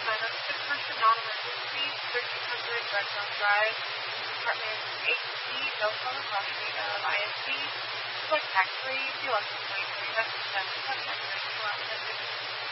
First and non-emergency, 1300 Redstone Drive, Apartment 8C, Bellflower Property of ISD, Select Tax Free, 2023, West 7, Select Tax Free,